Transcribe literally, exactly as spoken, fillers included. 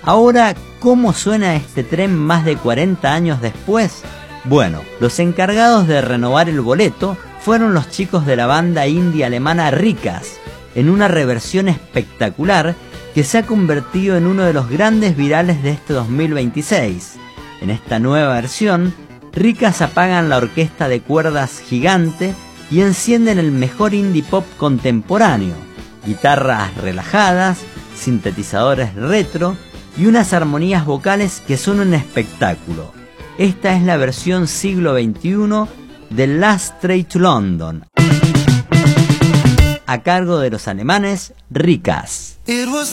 Ahora, ¿cómo suena este tren más de cuarenta años después? Bueno, los encargados de renovar el boleto fueron los chicos de la banda indie alemana Rikas, en una reversión espectacular que se ha convertido en uno de los grandes virales de este dos mil veintiséis. En esta nueva versión, Rikas apagan la orquesta de cuerdas gigante y encienden el mejor indie pop contemporáneo, guitarras relajadas, sintetizadores retro y unas armonías vocales que son un espectáculo. Esta es la versión siglo veintiuno de Last Train to London, a cargo de los alemanes Rikas.